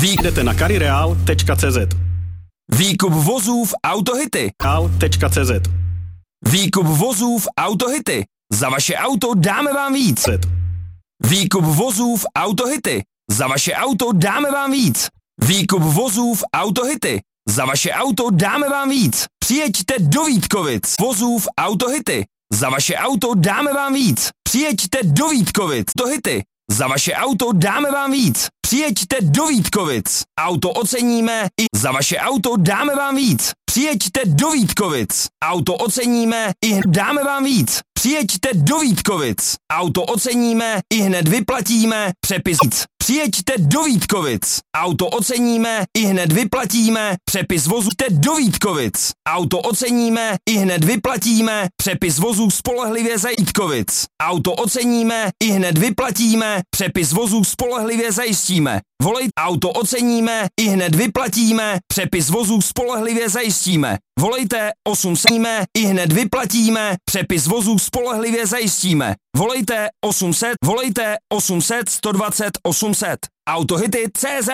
Jdete na carireal.cz. Výkup vozů v Autohity. Real.cz. Výkup vozů v Autohity. Za vaše auto dáme vám víc. Výkup vozů v Autohity. Za vaše auto dáme vám víc. Výkup vozů v Autohity. Za vaše auto dáme vám víc. Přijeďte do Vítkovic. Vozů v Autohity. Za vaše auto dáme vám víc. Přijeďte do Vítkovic. Autohity. Za vaše auto dáme vám víc. Přijeďte do Vítkovic. Auto oceníme i za vaše auto dáme vám víc. Přijeďte do Vítkovic. Auto oceníme i dáme vám víc. Přijeďte do Vítkovic. Auto oceníme i hned vyplatíme. Přepis víc. Přijeďte do Vítkovic. Auto oceníme i hned vyplatíme. Přepis vozu do Vítkovic. Auto oceníme i hned vyplatíme. Přepis vozu spolehlivě za Vítkovic. Auto oceníme i hned vyplatíme. Přepis vozu spolehlivě zajistíme. Volejte, auto oceníme i hned vyplatíme. Přepis vozu spolehlivě zajistíme. Volejte 800 i hned vyplatíme. Přepis vozu spolehlivě zajistíme. Volejte 800 120 800. Autohity CZ.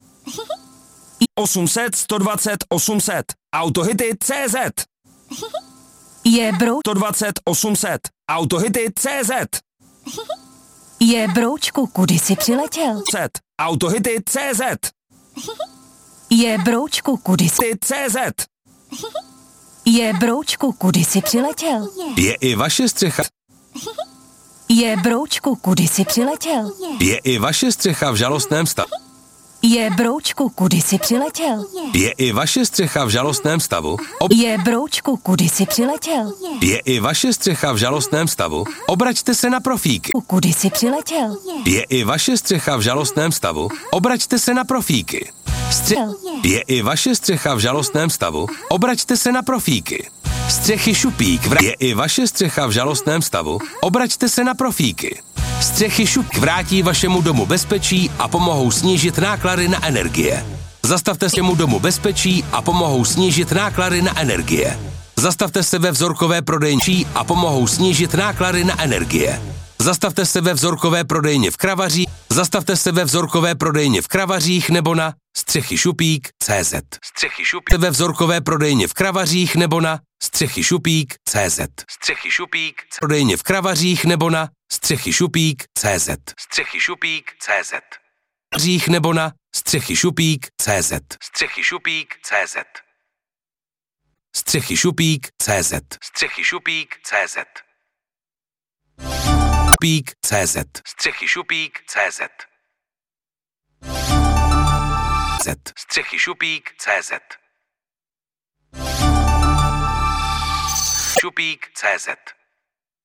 800 120 800. Autohity CZ. Je brou 120 800. Autohity CZ. Je broučku, kudy jsi přiletěl? Autohity CZ. Je broučku, kudy jsi... CZ. Je broučku, kudy jsi přiletěl? Je i vaše střecha. Je broučku, kudy jsi přiletěl? Je i vaše střecha v žalostném stavu. Je broučku, kudy jsi přiletěl? Je i vaše střecha v žalostném stavu. Je broučku, kudy jsi přiletěl? Je i vaše střecha v žalostném stavu. Obraťte se na profíky. Kudy jsi přiletěl? Je i vaše střecha v žalostném stavu. Obraťte se na profíky. Je i vaše střecha v žalostném stavu. Obraťte se na profíky. Střechy Šupík. Je i vaše střecha v žalostném stavu. Obraťte se na profíky. Střechy Šupík vrátí vašemu domu bezpečí a pomohou snížit náklady na energie. Zastavte se mu domu bezpečí a pomohou snížit náklady na energie. Zastavte se ve vzorkové prodejně a pomohou snížit náklady na energie. Zastavte se ve vzorkové prodejně v Kravařích. Zastavte se ve vzorkové prodejně v Kravařích nebo na Střechy Šupík CZ. Střechy Šupík ve vzorkové prodejně v Kravařích nebo na Střechy Šupík CZ. Střechy Šupík prodejně v Kravařích nebo na Střechy Šupík CZ. Střechy Šupík CZ. Řích nebo na Střechy Šupík CZ. Střechy Šupík CZ. Střechy Šupík CZ. Střechy Šupík CZ. Šupík CZ. Střechy Šupík CZ. Střechy Šupík CZ. Šupík CZ.